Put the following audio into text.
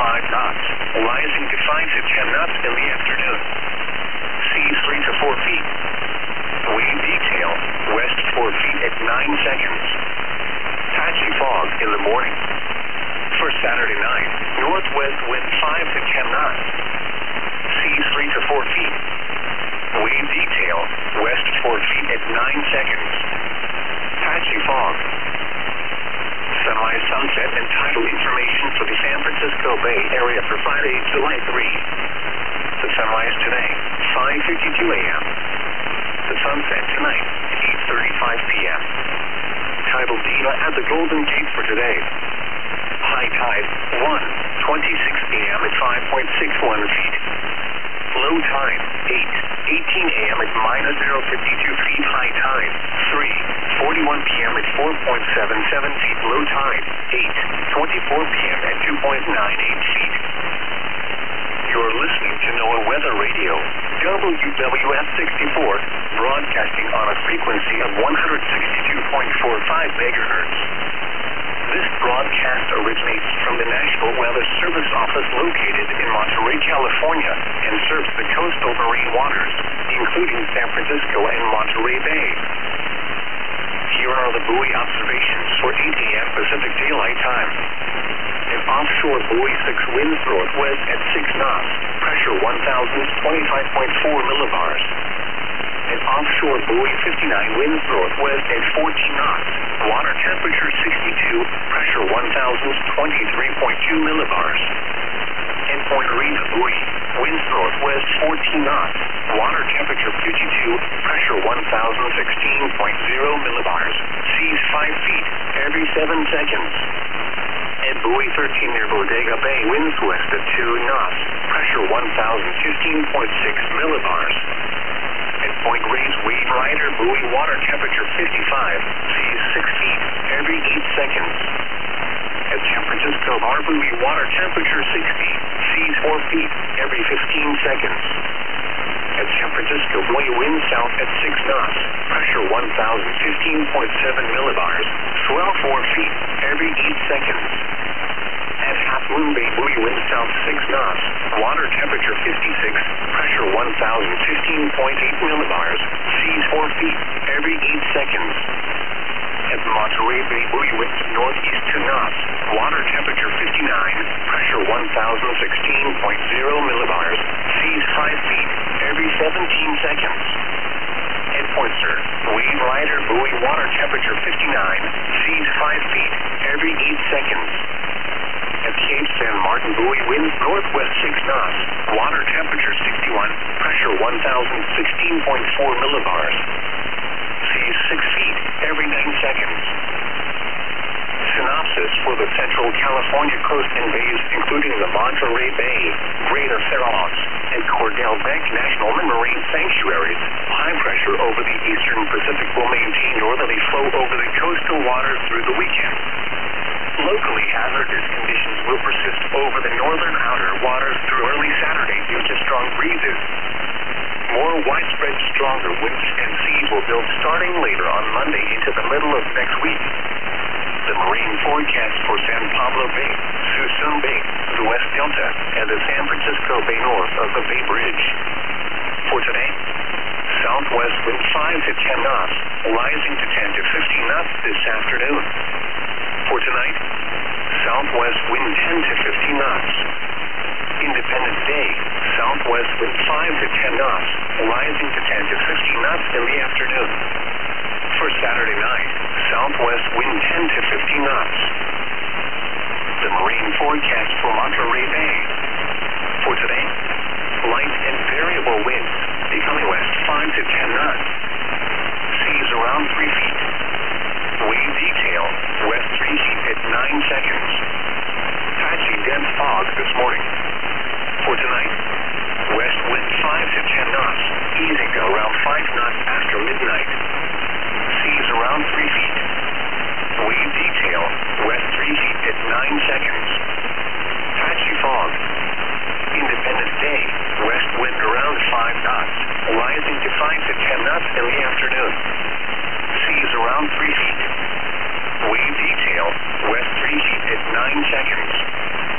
5 knots, rising to 5 to 10 knots in the afternoon. Seas 3 to 4 feet. Wind detail, west 4 feet at 9 seconds. Patchy fog in the morning. For Saturday night, northwest wind 5 to 10 knots. Seas 3 to 4 feet. Wind detail, west 4 feet at 9 seconds. Patchy fog. Sunrise, sunset, and tidal information for the San Francisco Bay Area for Friday, July 3. The sunrise today, 5:52 a.m. The sunset tonight, 8:35 p.m. Tidal data at the Golden Gate for today. High tide, 1:26 p.m. at 5.61 feet. Low tide, 8:18 a.m. at -0.52 feet. High tide, 3:41 p.m. at 4.77 feet. Low tide, 8:24 p.m. at 2.98 feet. You're listening to NOAA Weather Radio, WWF 64, broadcasting on a frequency of 162.45 megahertz. This broadcast originates from the National Weather Service Office located in Monterey, California, and serves the coastal marine waters, including San Francisco and Monterey Bay. Here are the buoy observations for 8 a.m. Pacific Daylight Time. An offshore buoy 6 winds northwest at 6 knots, pressure 1,025.4 millibars. An offshore buoy 59 winds northwest at 14 knots, water temperature 62, pressure 1,023.2 millibars. Endpoint Marina buoy, winds northwest 14 knots, water temperature 52, pressure 1,016.0 millibars, seas 5 feet every 7 seconds. At buoy 13 near Bodega Bay, winds west at 2 knots, pressure 1,015.6 millibars. At Point Reyes Wade Rider buoy, water temperature 55, seas 6 feet every 8 seconds. At San Francisco Bar buoy, water temperature 60, seas 4 feet every 15 seconds. At San Francisco buoy, wind south at 6 knots, pressure 1,015.7 millibars, swell 4 feet every 8 seconds. At Half Moon Bay buoy, wind south 6 knots, water temperature 56, pressure 1,015.8 millibars, seas 4 feet every 8 seconds. At Monterey Bay buoy, wind northeast 2 knots, water temperature 59, pressure 1,016.0 millibars, seas 5 feet every 17 seconds. At Pointer, Wade Rider buoy, water temperature 59, seas 5 feet every 8 seconds. At Cape San Martin buoy, winds northwest 6 knots, water temperature 61, pressure 1,016.4 millibars. Seas 6 feet every 9 seconds. Synopsis for the Central California coast and bays, including the Monterey Bay, Greater Fair Oaks, and Cordell Bank National Marine Sanctuaries. High pressure over the eastern Pacific will maintain northerly flow over the coastal waters through the weekend. Locally, hazardous conditions will persist over the northern outer waters through early Saturday due to strong breezes. More widespread, stronger winds and seas will build starting later on Monday into the middle of next week. The marine forecast for San Pablo Bay, Suisun Bay, the West Delta, and the San Francisco Bay north of the Bay Bridge. For today, southwest wind 5 to 10 knots, rising to 10 to 15 knots this afternoon. For tonight, southwest wind 10 to 15 knots. Independence Day, southwest wind 5 to 10 knots, rising to 10 to 15 knots in the afternoon. For Saturday night, southwest wind 10 to 15 knots. The marine forecast for Monterey Bay. For today, light and variable winds, becoming west 5 to 10 knots. Seas around 3 feet. Wave detail, west 3 feet at 9 seconds. Patchy dense fog this morning. For tonight, west wind 5 to 10 knots, easing to around 5 knots after midnight. Seas around 3 feet. Wave detail, west 3 feet at 9 seconds.